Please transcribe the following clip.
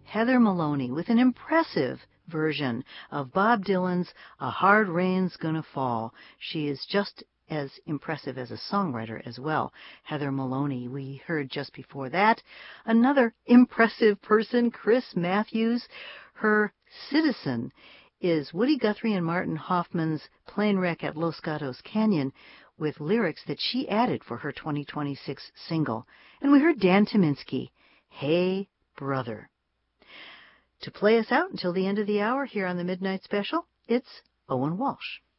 Heather Maloney with an impressive version of Bob Dylan's A Hard Rain's Gonna Fall. She is just as impressive as a songwriter as well. Heather Maloney, we heard just before that. Another impressive person, Chris Matthews. Her Citizen is Woody Guthrie and Martin Hoffman's Plane Wreck at Los Gatos Canyon with lyrics that she added for her 2026 single. And we heard Dan Tyminski, Hey Brother. To play us out until the end of the hour here on the Midnight Special, it's Owen Walsh.